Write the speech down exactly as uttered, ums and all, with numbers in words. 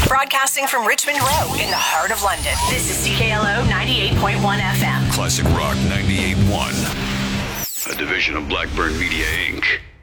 Broadcasting from Richmond Road in the heart of London. This is C K L O ninety-eight point one F M. Classic Rock ninety-eight point one. A division of Blackburn Media, Incorporated.